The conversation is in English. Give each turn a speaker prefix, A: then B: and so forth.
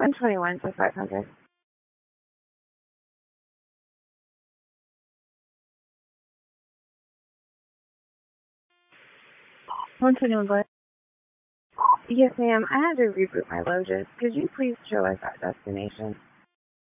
A: 121 to 500.
B: 121, go ahead.
A: Yes, ma'am. I had to reboot my Lotus. Could you please show us our destination?